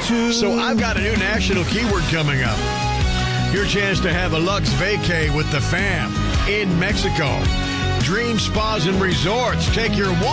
So I've got a new national keyword coming up. Your chance to have a Lux vacay with the fam in Mexico. Dream Spas and Resorts. Take your